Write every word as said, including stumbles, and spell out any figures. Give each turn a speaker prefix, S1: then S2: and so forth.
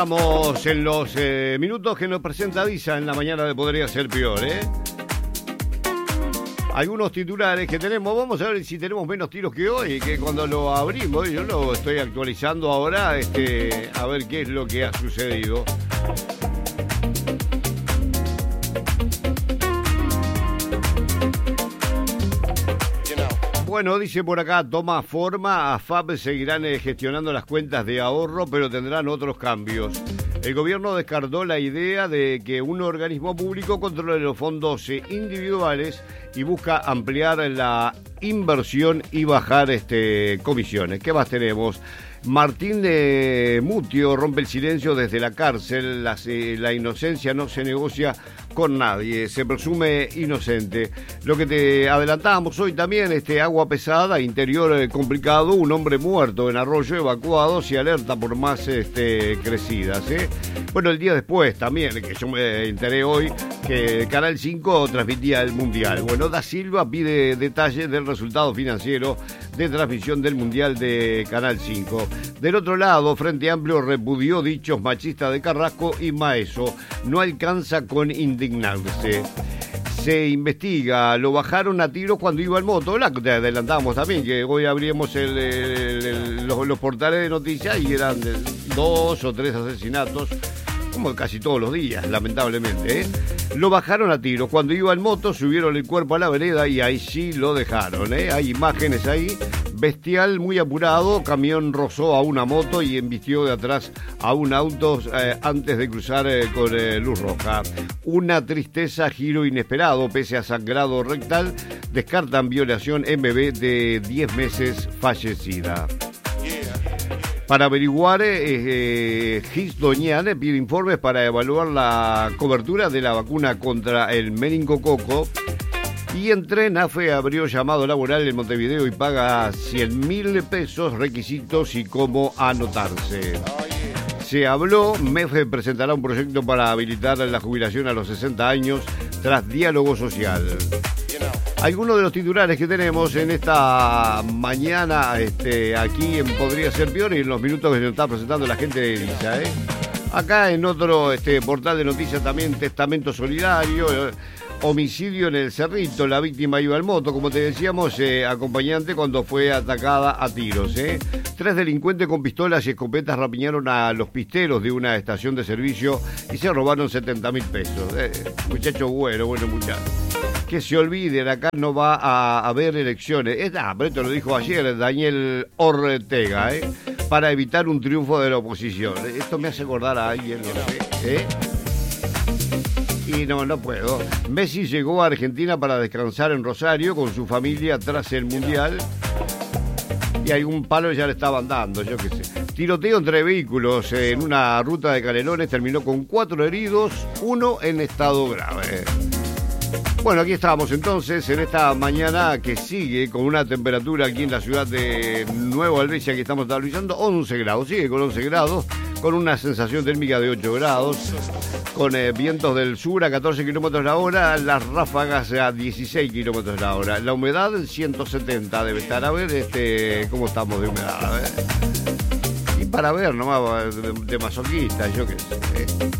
S1: Estamos en los eh, minutos que nos presenta Disa en la mañana de Podría Ser Peor, ¿eh? Algunos titulares que tenemos, vamos a ver si tenemos menos tiros que hoy, que cuando lo abrimos, yo lo estoy actualizando ahora, este, a ver qué es lo que ha sucedido. Bueno, dice por acá, toma forma, A F A P seguirán eh, gestionando las cuentas de ahorro, pero tendrán otros cambios. El gobierno descartó la idea de que un organismo público controle los fondos eh, individuales y busca ampliar la inversión y bajar este, comisiones. ¿Qué más tenemos? Martín de Mutio rompe el silencio desde la cárcel. La, la inocencia no se negocia con nadie, se presume inocente. Lo que te adelantábamos hoy también, este agua pesada, interior eh, complicado, un hombre muerto en Arroyo, evacuado, se alerta por más este, crecidas. ¿eh? Bueno, el día después también, que yo me enteré hoy, que Canal cinco transmitía el Mundial. Bueno, Da Silva pide detalles del resultado financiero de transmisión del Mundial de Canal cinco. Del otro lado, Frente Amplio repudió dichos machistas de Carrasco y Maeso. No alcanza con indignarse. Se investiga, lo bajaron a tiros cuando iba en moto. La te adelantamos también, que hoy abrimos el, el, el, los, los portales de noticias y eran dos o tres asesinatos, como casi todos los días, lamentablemente. ¿eh? Lo bajaron a tiros cuando iba en moto, subieron el cuerpo a la vereda y ahí sí lo dejaron. ¿eh? Hay imágenes ahí. Bestial, muy apurado, camión rozó a una moto y embistió de atrás a un auto eh, antes de cruzar eh, con eh, luz roja. Una tristeza, giro inesperado, pese a sangrado rectal, descartan violación en bebé de diez meses fallecida. Para averiguar, eh, eh, Gis Doñán pide informes para evaluar la cobertura de la vacuna contra el meningococo. Y Entren AFE abrió llamado laboral en Montevideo y paga cien mil pesos, requisitos y cómo anotarse. Se habló, MEF presentará un proyecto para habilitar la jubilación a los sesenta años tras diálogo social. Algunos de los titulares que tenemos en esta mañana este, aquí en Podría Ser Peor y en los minutos que nos está presentando la gente de Disa. ¿eh? Acá en otro este, portal de noticias también, Testamento Solidario. Eh, Homicidio en el Cerrito, la víctima iba en moto, como te decíamos, eh, acompañante cuando fue atacada a tiros. ¿eh? Tres delincuentes con pistolas y escopetas rapiñaron a los pisteros de una estación de servicio y se robaron setenta mil pesos. Eh, muchacho bueno, bueno muchacho. Que se olviden, acá no va a haber elecciones. Eh, ah, pero esto lo dijo ayer Daniel Ortega, ¿eh? para evitar un triunfo de la oposición. Esto me hace acordar a alguien, no sé, ¿eh? Y no, no puedo. Messi llegó a Argentina para descansar en Rosario con su familia tras el Mundial. Y algún palo ya le estaban dando, yo qué sé. Tiroteo entre vehículos en una ruta de Canelones terminó con cuatro heridos, uno en estado grave. Bueno, aquí estamos entonces en esta mañana que sigue con una temperatura aquí en la ciudad de Nueva Albesia que estamos estabilizando, once grados, sigue con once grados, con una sensación térmica de ocho grados, con eh, vientos del sur a catorce kilómetros la hora, las ráfagas a dieciséis kilómetros la hora, la humedad ciento setenta debe estar, a ver este cómo estamos de humedad, a ver. Y para ver nomás de, de masoquista, yo qué sé. ¿eh?